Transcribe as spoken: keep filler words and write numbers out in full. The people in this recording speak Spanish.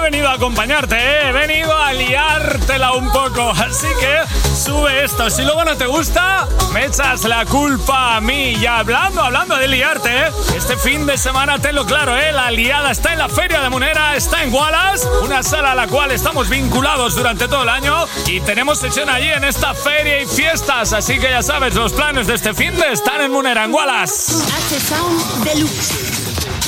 venido a acompañarte, ¿eh? He venido a liártela un poco. Así que sube esto. Si luego no te gusta, me echas la culpa a mí. Y hablando, hablando de liarte, ¿eh? Este fin de semana, tenlo claro, ¿eh? La liada está en la Feria de Munera, está en Wallace, una sala a la cual estamos vinculados durante todo el año. Y tenemos sección allí en esta feria y fiestas. Así que ya sabes, los planes de este fin de están en Munera, en Wallace. H-Sound Deluxe.